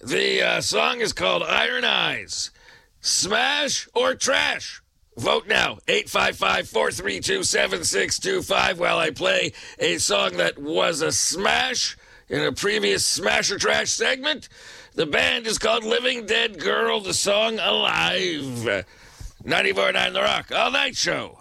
The song is called Iron Eyes. Smash or trash? Vote now, 855-432-7625, while I play a song that was a smash in a previous Smash or Trash segment. The band is called Living Dead Girl, the song Alive. 94.9 The Rock, All Night Show.